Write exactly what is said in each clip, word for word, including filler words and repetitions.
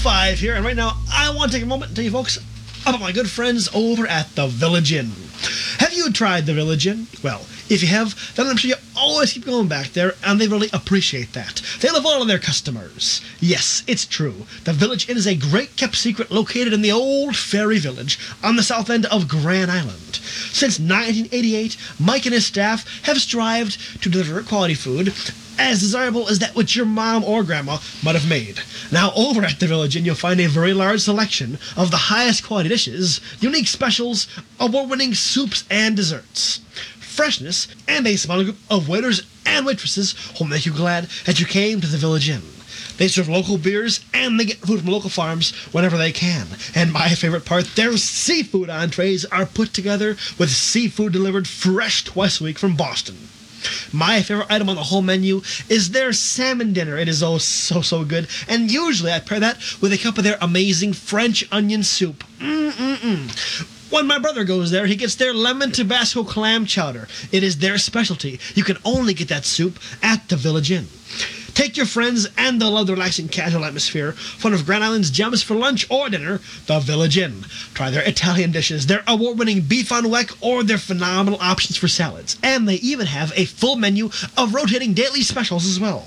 Five here, and right now I want to take a moment and tell you folks about my good friends over at the Village Inn. Have you tried the Village Inn? Well, if you have, then I'm sure you always keep going back there, and they really appreciate that. They love all of their customers. Yes, it's true. The Village Inn is a great kept secret located in the old Fairy Village on the south end of Grand Island. Since nineteen eighty-eight, Mike and his staff have strived to deliver quality food as desirable as that which your mom or grandma might have made. Now, over at the Village Inn, you'll find a very large selection of the highest quality dishes, unique specials, award-winning soups and desserts, freshness, and a small group of waiters and waitresses who'll make you glad that you came to the Village Inn. They serve local beers, and they get food from local farms whenever they can. And my favorite part, their seafood entrees are put together with seafood delivered fresh twice a week from Boston. My favorite item on the whole menu is their salmon dinner. It is oh so, so good. And usually I pair that with a cup of their amazing French onion soup. Mm-mm-mm. When my brother goes there, he gets their lemon Tabasco clam chowder. It is their specialty. You can only get that soup at the Village Inn. Take your friends and they'll love the relaxing casual atmosphere. One of Grand Island's gems for lunch or dinner, the Village Inn. Try their Italian dishes, their award-winning beef on weck, or their phenomenal options for salads. And they even have a full menu of rotating daily specials as well.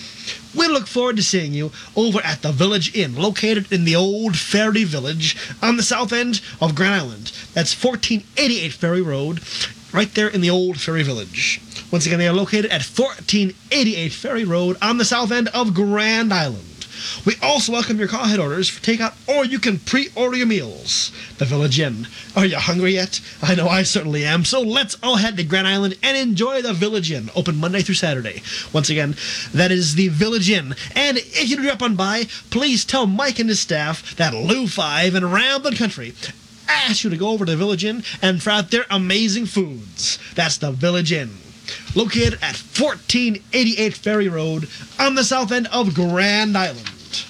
We look forward to seeing you over at the Village Inn, located in the old Fairy Village on the south end of Grand Island. That's fourteen eighty-eight Ferry Road, right there in the old Fairy Village. Once again, they are located at fourteen eighty-eight Ferry Road on the south end of Grand Island. We also welcome your call-ahead orders for takeout, or you can pre-order your meals. The Village Inn. Are you hungry yet? I know I certainly am, so let's all head to Grand Island and enjoy the Village Inn, open Monday through Saturday. Once again, that is the Village Inn. And if you do drop on by, please tell Mike and his staff that Lou Five and Ramblin' Country ask you to go over to the Village Inn and try out their amazing foods. That's the Village Inn, located at fourteen eighty-eight Ferry Road on the south end of Grand Island.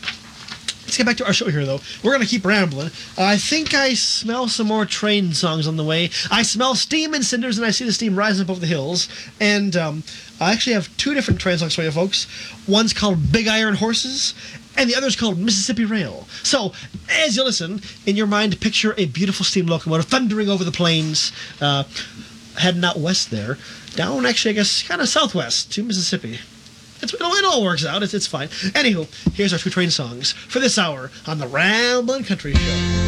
Let's get back to our show here, though. We're going to keep rambling. Uh, I think I smell some more train songs on the way. I smell steam and cinders, and I see the steam rising up over the hills. And um, I actually have two different train songs for you folks. One's called Big Iron Horses, and the other's called Mississippi Rail. So, as you listen, in your mind, picture a beautiful steam locomotive thundering over the plains, uh, heading out west there, down, actually, I guess, kind of southwest to Mississippi. It's, it, all, it all works out. It's, it's fine. Anywho, here's our two train songs for this hour on the Ramblin' Country Show.